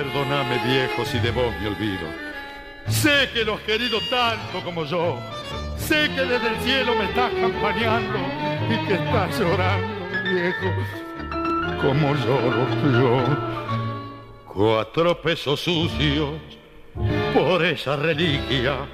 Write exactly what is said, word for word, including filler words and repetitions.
Perdóname, viejo, si de vos me olvido. Sé que lo has querido tanto como yo. Sé que desde el cielo me estás campaneando y que estás llorando, viejo, como lloro yo. Cuatro pesos sucios por esa reliquia